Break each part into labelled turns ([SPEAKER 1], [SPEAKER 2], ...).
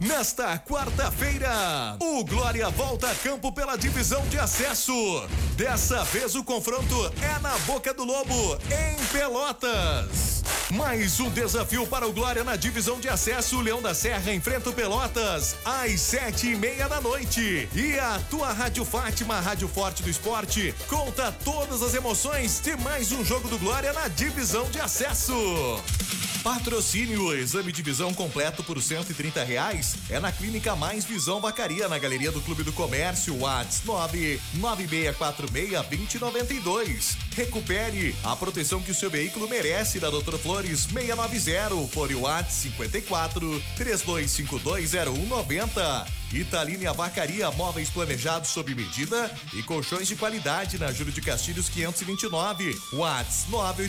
[SPEAKER 1] Nesta quarta-feira, o Glória volta a campo pela divisão de acesso. Dessa vez o confronto é na Boca do Lobo, em Pelotas. Mais um desafio para o Glória na divisão de acesso. O Leão da Serra enfrenta o Pelotas às 7:30 da noite. E a tua Rádio Fátima, a Rádio Forte do Esporte, conta todas as emoções de mais um jogo do Glória na divisão de acesso. Patrocínio: exame de visão completo por R$130 é na Clínica Mais Visão Vacaria, na Galeria do Clube do Comércio. WhatsApp 99646-2092. Recupere a proteção que o seu veículo merece, da Doutor Flores 690, por WhatsApp 54-32520190. Italine Vacaria, móveis planejados sob medida e colchões de qualidade, na Júlio de Castilhos 529. WhatsApp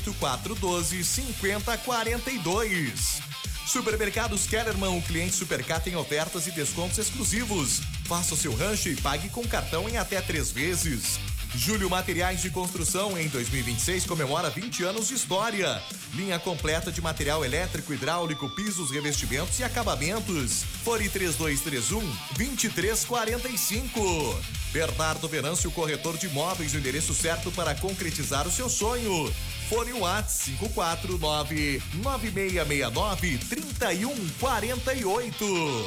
[SPEAKER 1] 98412-5042. Supermercados Kellerman, o cliente Supercar tem ofertas e descontos exclusivos. Faça o seu rancho e pague com cartão em até 3 vezes. Júlio Materiais de Construção, em 2026, comemora 20 anos de história. Linha completa de material elétrico, hidráulico, pisos, revestimentos e acabamentos. Fone 3231-2345. Bernardo Venâncio, corretor de imóveis, o endereço certo para concretizar o seu sonho. Fone WhatsApp 549-9669-3148.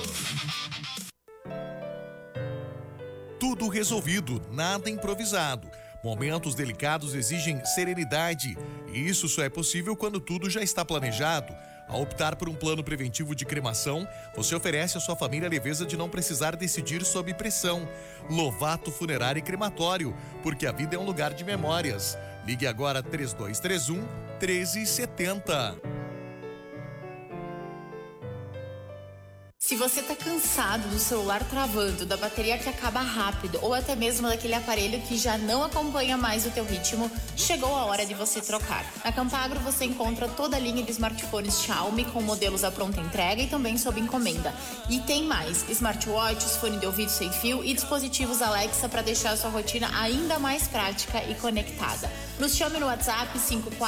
[SPEAKER 1] Tudo resolvido, nada improvisado. Momentos delicados exigem serenidade, e isso só é possível quando tudo já está planejado. Ao optar por um plano preventivo de cremação, você oferece à sua família a leveza de não precisar decidir sob pressão. Lovato Funerário e Crematório, porque a vida é um lugar de memórias. Ligue agora 3231-1370.
[SPEAKER 2] Se você tá cansado do celular travando, da bateria que acaba rápido ou até mesmo daquele aparelho que já não acompanha mais o teu ritmo, chegou a hora de você trocar. Na Campagro você encontra toda a linha de smartphones Xiaomi com modelos à pronta entrega e também sob encomenda. E tem mais: smartwatches, fone de ouvido sem fio e dispositivos Alexa para deixar a sua rotina ainda mais prática e conectada. Nos chame no WhatsApp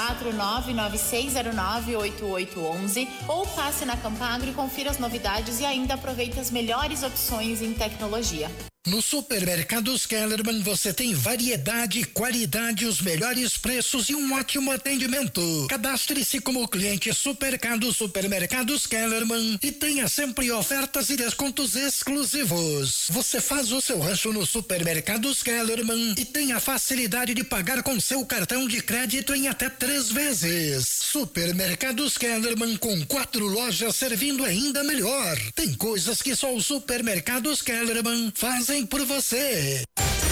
[SPEAKER 2] 54996098811 ou passe na Campagro e confira as novidades e ainda aproveite as melhores opções em tecnologia.
[SPEAKER 3] No Supermercados Kellerman você tem variedade, qualidade, os melhores preços e um ótimo atendimento. Cadastre-se como cliente Supermercados Kellerman e tenha sempre ofertas e descontos exclusivos. Você faz o seu rancho no Supermercados Kellerman e tem a facilidade de pagar com seu cartão de crédito em até 3 vezes. Supermercados Kellerman, com 4 lojas servindo ainda melhor. Tem coisas que só o Supermercados Kellerman fazem por você.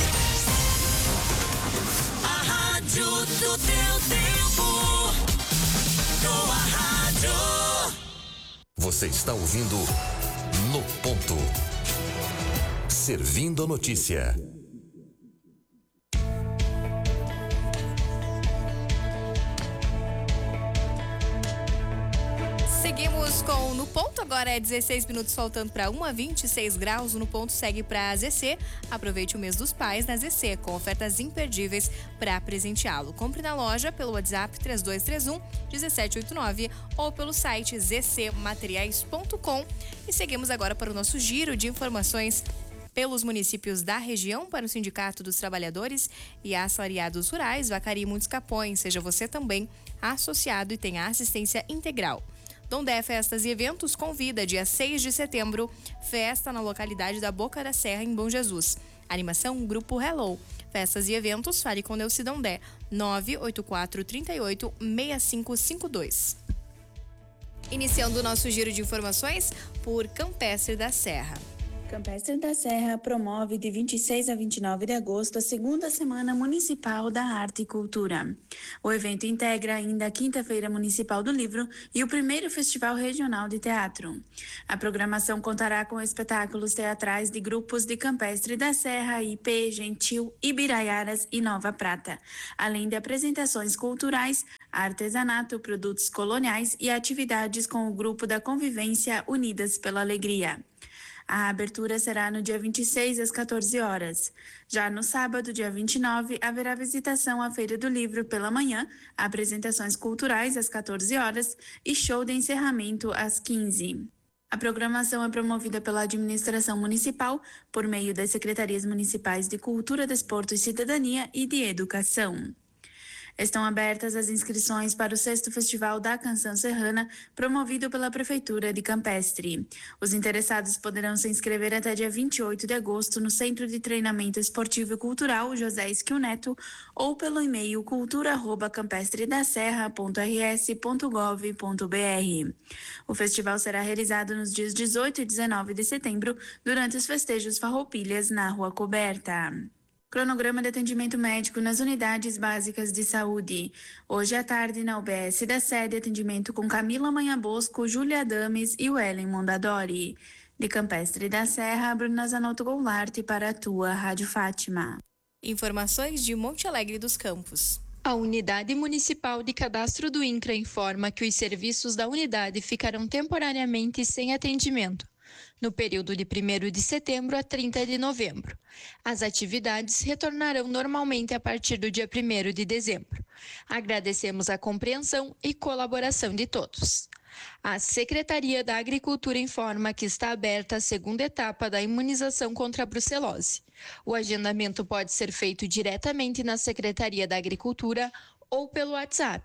[SPEAKER 4] A rádio do teu tempo. Tua rádio.
[SPEAKER 5] Você está ouvindo No Ponto. Servindo a notícia.
[SPEAKER 6] Seguimos com No Ponto, agora é 16 minutos faltando para 1:26 graus. O No Ponto segue para a ZC. Aproveite o mês dos pais na ZC com ofertas imperdíveis para presenteá-lo. Compre na loja pelo WhatsApp 3231-1789 ou pelo site zcmateriais.com. E seguimos agora para o nosso giro de informações pelos municípios da região para o Sindicato dos Trabalhadores e Assalariados Rurais, Vacaria e Muitos Capões. Seja você também associado e tenha assistência integral. Dondé Festas e Eventos convida dia 6 de setembro, festa na localidade da Boca da Serra, em Bom Jesus. Animação Grupo Hello. Festas e eventos, fale com Neuci Dondé, 98438-6552. Iniciando o nosso giro de informações por Campestre da Serra.
[SPEAKER 7] Campestre da Serra promove de 26 a 29 de agosto a segunda Semana Municipal da Arte e Cultura. O evento integra ainda a Quinta-feira Municipal do Livro e o primeiro Festival Regional de Teatro. A programação contará com espetáculos teatrais de grupos de Campestre da Serra, IP, Gentil, Ibiraiaras e Nova Prata, além de apresentações culturais, artesanato, produtos coloniais e atividades com o grupo da Convivência Unidas pela Alegria. A abertura será no dia 26 às 14 horas. Já no sábado, dia 29, haverá visitação à Feira do Livro pela manhã, apresentações culturais às 14 horas e show de encerramento às 15. A programação é promovida pela administração municipal por meio das secretarias municipais de Cultura, Desporto e Cidadania e de Educação. Estão abertas as inscrições para o 6º Festival da Canção Serrana, promovido pela Prefeitura de Campestre. Os interessados poderão se inscrever até dia 28 de agosto no Centro de Treinamento Esportivo e Cultural José Esquil Neto ou pelo e-mail cultura@campestredaserra.rs.gov.br. O festival será realizado nos dias 18 e 19 de setembro, durante os festejos Farroupilhas na Rua Coberta. Cronograma de atendimento médico nas unidades básicas de saúde. Hoje à tarde, na UBS da sede, atendimento com Camila Manha Bosco, Júlia Adames e Wellen Mondadori. De Campestre da Serra, Bruna Zanotto Goulart para a tua Rádio Fátima.
[SPEAKER 6] Informações de Monte Alegre dos Campos.
[SPEAKER 8] A Unidade Municipal de Cadastro do INCRA informa que os serviços da unidade ficarão temporariamente sem atendimento no período de 1º de setembro a 30 de novembro. As atividades retornarão normalmente a partir do dia 1º de dezembro. Agradecemos a compreensão e colaboração de todos. A Secretaria da Agricultura informa que está aberta a segunda etapa da imunização contra a brucelose. O agendamento pode ser feito diretamente na Secretaria da Agricultura ou pelo WhatsApp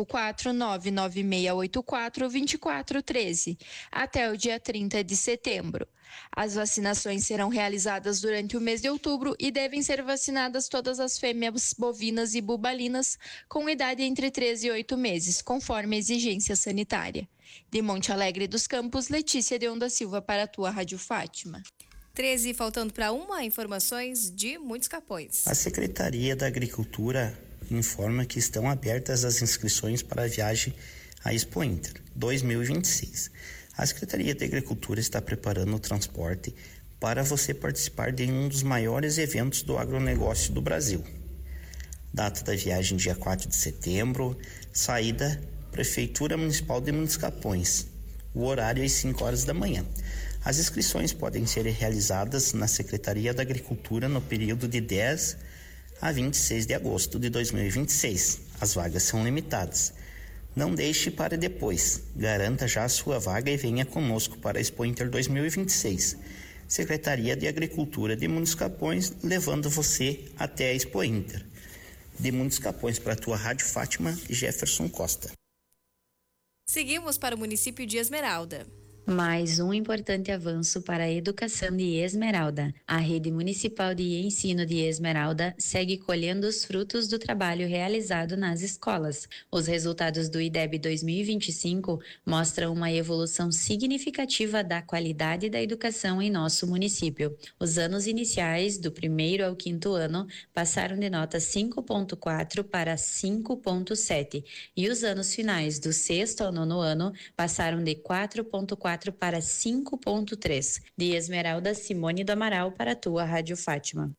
[SPEAKER 8] 54996842413 até o dia 30 de setembro. As vacinações serão realizadas durante o mês de outubro e devem ser vacinadas todas as fêmeas bovinas e bubalinas com idade entre 3 e 8 meses, conforme a exigência sanitária. De Monte Alegre dos Campos, Letícia Deon da Silva para a tua Rádio Fátima.
[SPEAKER 6] 13, faltando para uma, informações de Muitos Capões.
[SPEAKER 9] A Secretaria da Agricultura informa que estão abertas as inscrições para a viagem à Expo Inter 2026. A Secretaria da Agricultura está preparando o transporte para você participar de um dos maiores eventos do agronegócio do Brasil. Data da viagem dia 4 de setembro, saída Prefeitura Municipal de Muitos Capões. O horário é às 5 horas da manhã. As inscrições podem ser realizadas na Secretaria da Agricultura no período de 10 a 26 de agosto de 2026. As vagas são limitadas. Não deixe para depois. Garanta já a sua vaga e venha conosco para a Expo Inter 2026. Secretaria de Agricultura de Muitos Capões, levando você até a Expo Inter. De Muitos Capões para a tua Rádio Fátima, Jefferson Costa.
[SPEAKER 6] Seguimos para o município de Esmeralda.
[SPEAKER 10] Mais um importante avanço para a educação de Esmeralda. A Rede Municipal de Ensino de Esmeralda segue colhendo os frutos do trabalho realizado nas escolas. Os resultados do IDEB 2025 mostram uma evolução significativa da qualidade da educação em nosso município. Os anos iniciais, do 1º ao 5º ano, passaram de nota 5.4 para 5.7 e os anos finais, do 6º ao 9º ano, passaram de 4.4 para 5.3. De Esmeralda, Simone do Amaral para a tua Rádio Fátima.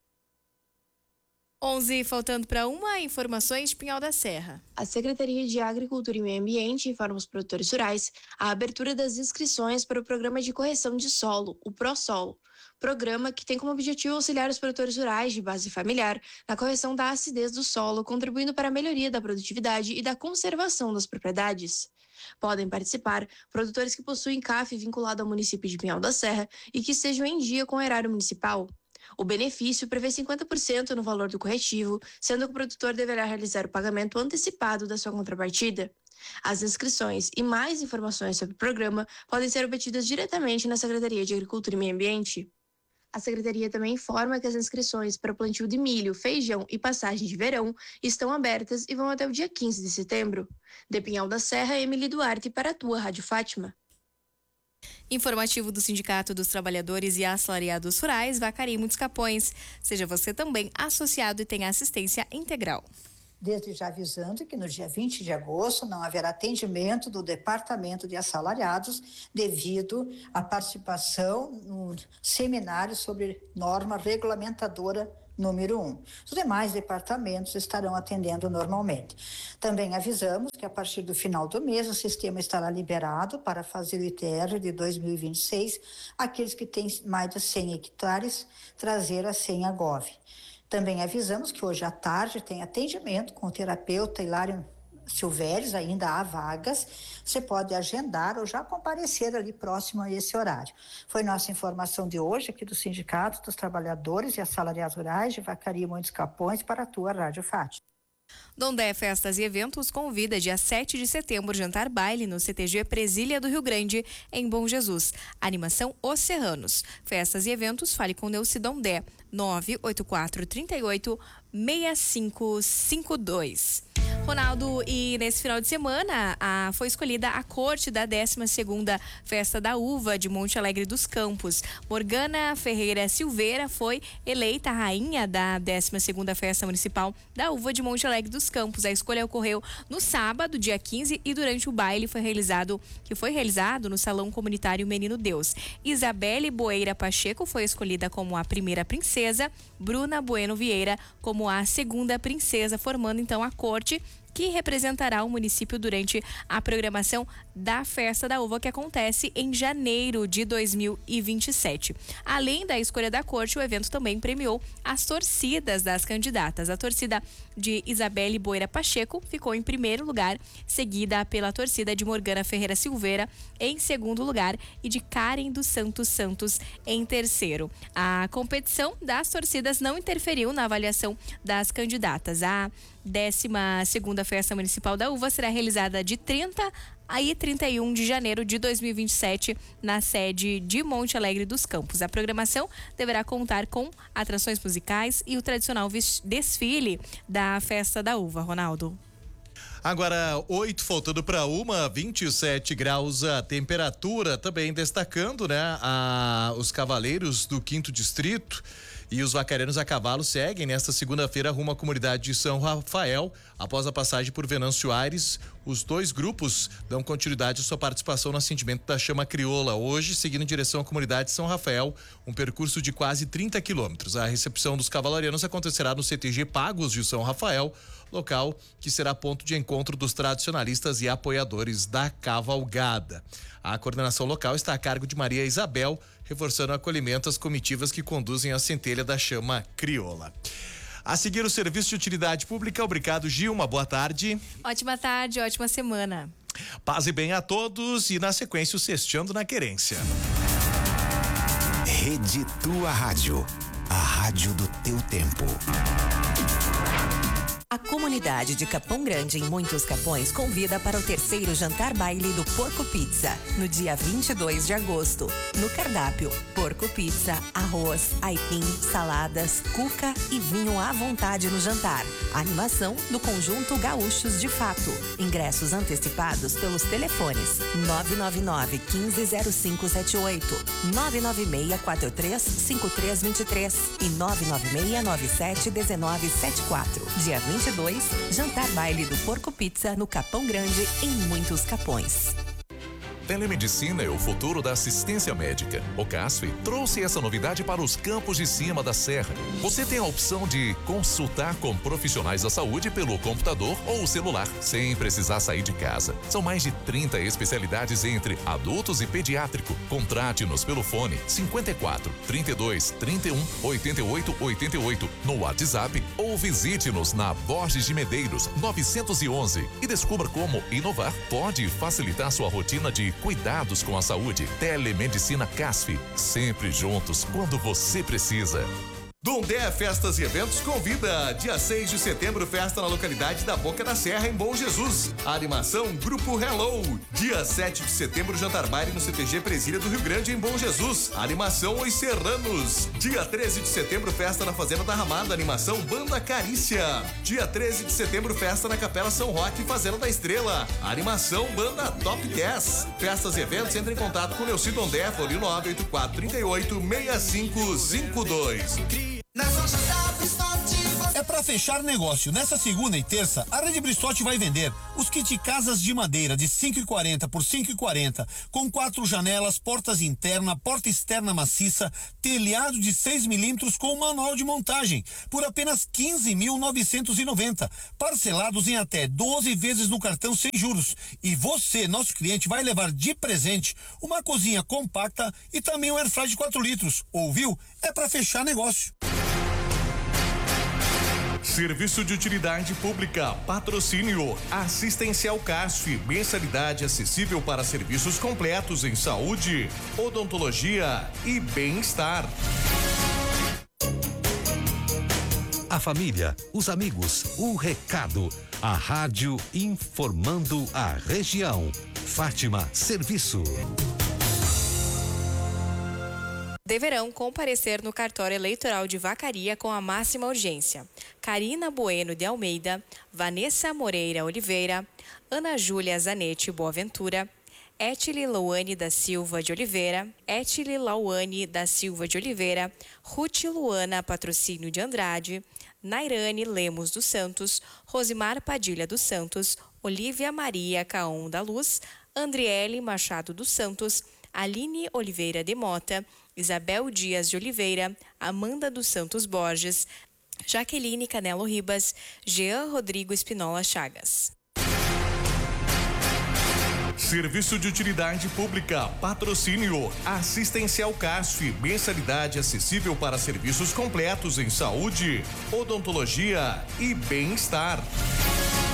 [SPEAKER 6] 11, faltando para uma, informações de Pinhal da Serra.
[SPEAKER 11] A Secretaria de Agricultura e Meio Ambiente informa os produtores rurais a abertura das inscrições para o Programa de Correção de Solo, o ProSolo. Programa que tem como objetivo auxiliar os produtores rurais de base familiar na correção da acidez do solo, contribuindo para a melhoria da produtividade e da conservação das propriedades. Podem participar produtores que possuem CAF vinculado ao município de Pinhal da Serra e que estejam em dia com o erário municipal. O benefício prevê 50% no valor do corretivo, sendo que o produtor deverá realizar o pagamento antecipado da sua contrapartida. As inscrições e mais informações sobre o programa podem ser obtidas diretamente na Secretaria de Agricultura e Meio Ambiente. A Secretaria também informa que as inscrições para o plantio de milho, feijão e passagem de verão estão abertas e vão até o dia 15 de setembro. De Pinhal da Serra, Emily Duarte para a tua Rádio Fátima.
[SPEAKER 6] Informativo do Sindicato dos Trabalhadores e Assalariados Rurais, Vacaria e Muitos Capões. Seja você também associado e tenha assistência integral.
[SPEAKER 12] Desde já avisando que no dia 20 de agosto não haverá atendimento do Departamento de Assalariados devido à participação no seminário sobre norma regulamentadora número 1. Os demais departamentos estarão atendendo normalmente. Também avisamos que a partir do final do mês o sistema estará liberado para fazer o ITR de 2026, aqueles que têm mais de 100 hectares trazer a senha GOV. Também avisamos que hoje à tarde tem atendimento com o terapeuta Hilário Silvério, ainda há vagas, você pode agendar ou já comparecer ali próximo a esse horário. Foi nossa informação de hoje aqui do Sindicato dos Trabalhadores e Assalariados Rurais de Vacaria e Muitos Capões para a tua Rádio Fátima.
[SPEAKER 6] Dondé Festas e Eventos convida dia 7 de setembro jantar baile no CTG Presília do Rio Grande, em Bom Jesus. Animação Os Serranos. Festas e eventos, fale com Neuci Dondé, 98438-6552. Ronaldo, e nesse final de semana foi escolhida a corte da 12ª Festa da Uva de Monte Alegre dos Campos. Morgana Ferreira Silveira foi eleita a rainha da 12ª Festa Municipal da Uva de Monte Alegre dos Campos. A escolha ocorreu no sábado, dia 15, e durante o baile foi realizado no Salão Comunitário Menino Deus. Isabelle Boeira Pacheco foi escolhida como a primeira princesa, Bruna Bueno Vieira como a segunda princesa, formando então a corte que representará o município durante a programação da Festa da Uva, que acontece em janeiro de 2027. Além da escolha da corte, o evento também premiou as torcidas das candidatas. A torcida de Isabelle Boeira Pacheco ficou em primeiro lugar, seguida pela torcida de Morgana Ferreira Silveira em segundo lugar e de Karen dos Santos em terceiro. A competição das torcidas não interferiu na avaliação das candidatas. A 12ª Festa Municipal da Uva será realizada de 30 a 31 de janeiro de 2027 na sede de Monte Alegre dos Campos. A programação deverá contar com atrações musicais e o tradicional desfile da Festa da Uva. Ronaldo.
[SPEAKER 1] Agora, 8 faltando para 27 graus a temperatura, também destacando, né, os cavaleiros do 5º Distrito e os vaqueiros a cavalo seguem nesta segunda-feira rumo à comunidade de São Rafael. Após a passagem por Venâncio Aires, os dois grupos dão continuidade à sua participação no acendimento da chama crioula. Hoje, seguindo em direção à comunidade de São Rafael, um percurso de quase 30 quilômetros. A recepção dos cavalarianos acontecerá no CTG Pagos de São Rafael, local que será ponto de encontro dos tradicionalistas e apoiadores da cavalgada. A coordenação local está a cargo de Maria Isabel, reforçando o acolhimento às comitivas que conduzem a centelha da chama crioula. A seguir, o serviço de utilidade pública. Obrigado, Gil. Uma boa tarde.
[SPEAKER 6] Ótima tarde, ótima semana.
[SPEAKER 1] Paz e bem a todos, e na sequência o Sexteando na Querência.
[SPEAKER 13] Rede Tua Rádio, a rádio do teu tempo.
[SPEAKER 14] A comunidade de Capão Grande, em Muitos Capões, convida para o 3º jantar baile do Porco Pizza, no dia 22 de agosto. No cardápio, porco pizza, arroz, aipim, saladas, cuca e vinho à vontade no jantar. Animação do conjunto Gaúchos de Fato. Ingressos antecipados pelos telefones 999-150578, 99643-5323 e 99697-1974. Dia 22, jantar baile do Porco Pizza no Capão Grande, em Muitos Capões.
[SPEAKER 15] Telemedicina é o futuro da assistência médica. O CASF trouxe essa novidade para os campos de cima da serra. Você tem a opção de consultar com profissionais da saúde pelo computador ou celular, sem precisar sair de casa. São mais de 30 especialidades entre adultos e pediátrico. Contrate-nos pelo fone 54 32 31 88 88 no WhatsApp ou visite-nos na Borges de Medeiros 911 e descubra como inovar pode facilitar sua rotina de cuidados com a saúde. Telemedicina CASF, sempre juntos quando você precisa.
[SPEAKER 1] Dondé Festas e Eventos convida. Dia 6 de setembro, festa na localidade da Boca da Serra, em Bom Jesus. A animação Grupo Hello. Dia 7 de setembro, jantar baile no CTG Presília do Rio Grande, em Bom Jesus. A animação Os Serranos. Dia 13 de setembro, festa na Fazenda da Ramada. Animação Banda Carícia. Dia 13 de setembro, festa na Capela São Roque, Fazenda da Estrela. A animação Banda Top 10. Festas e eventos, entre em contato com o Neuci Dondé, fone 98438-6552.
[SPEAKER 16] É pra fechar negócio. Nessa segunda e terça, a Rede Bristotti vai vender os kit casas de madeira de 5,40 por 5,40, com 4 janelas, portas interna, porta externa maciça, telhado de 6 milímetros com manual de montagem, por apenas 15.990, parcelados em até 12 vezes no cartão sem juros. E você, nosso cliente, vai levar de presente uma cozinha compacta e também um airfryer de 4 litros. Ouviu? É pra fechar negócio.
[SPEAKER 1] Serviço de utilidade pública, patrocínio, Assistencial CASF, mensalidade acessível para serviços completos em saúde, odontologia e bem-estar.
[SPEAKER 17] A família, os amigos, o recado. A rádio informando a região. Fátima Serviço.
[SPEAKER 6] Deverão comparecer no cartório eleitoral de Vacaria com a máxima urgência: Karina Bueno de Almeida, Vanessa Moreira Oliveira, Ana Júlia Zanetti Boaventura, Etili Louane da Silva de Oliveira, Ruth Luana Patrocínio de Andrade, Nairane Lemos dos Santos, Rosimar Padilha dos Santos, Olívia Maria Caon da Luz, Andriele Machado dos Santos, Aline Oliveira de Mota, Isabel Dias de Oliveira, Amanda dos Santos Borges, Jaqueline Canelo Ribas, Jean Rodrigo Espinola Chagas.
[SPEAKER 1] Serviço de utilidade pública, patrocínio, Assistencial CASF, mensalidade acessível para serviços completos em saúde, odontologia e bem-estar.